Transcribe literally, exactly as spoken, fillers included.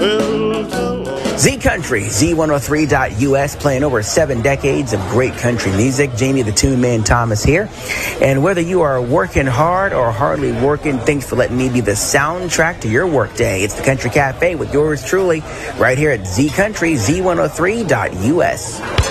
Z Country, Z one oh three dot U S, playing over seven decades of great country music. Jamie the Tune Man Thomas here. And whether you are working hard or hardly working, thanks for letting me be the soundtrack to your workday. It's the Country Cafe with yours truly, right here at Z Country, Z one oh three dot U S.